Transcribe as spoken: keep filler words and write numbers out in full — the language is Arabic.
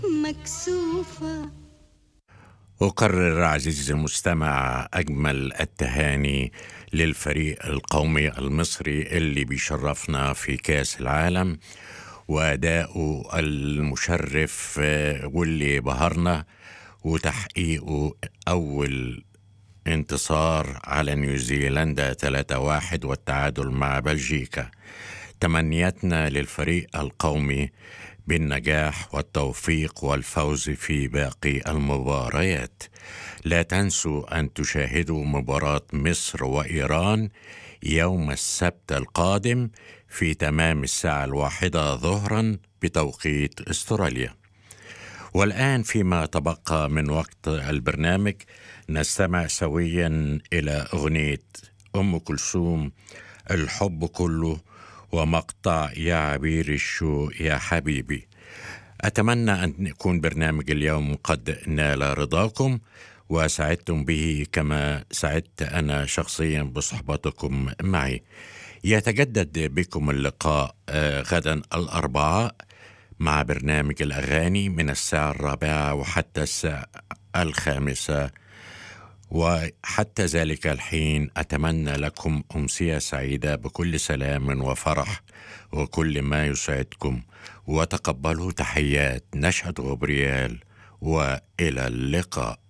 مكسوفة. أكرر عزيزي المستمع أجمل التهاني للفريق القومي المصري اللي بيشرفنا في كأس العالم، وأداؤه المشرف واللي بهرنا، وتحقيقه أول انتصار على نيوزيلندا ثلاثة واحد والتعادل مع بلجيكا. تمنياتنا للفريق القومي بالنجاح والتوفيق والفوز في باقي المباريات. لا تنسوا أن تشاهدوا مباراة مصر وإيران يوم السبت القادم في تمام الساعة الواحدة ظهرا بتوقيت استراليا. والآن فيما تبقى من وقت البرنامج نستمع سويا إلى أغنية أم كلثوم الحب كله ومقطع يا عبير الشوق يا حبيبي. أتمنى أن يكون برنامج اليوم قد نال رضاكم وسعدتم به كما سعدت أنا شخصيا بصحبتكم معي. يتجدد بكم اللقاء غدا الأربعاء مع برنامج الأغاني من الساعة الرابعة وحتى الساعة الخامسة، وحتى ذلك الحين أتمنى لكم أمسية سعيدة بكل سلام وفرح وكل ما يسعدكم، وتقبلوا تحيات نشأة غبريال، وإلى اللقاء.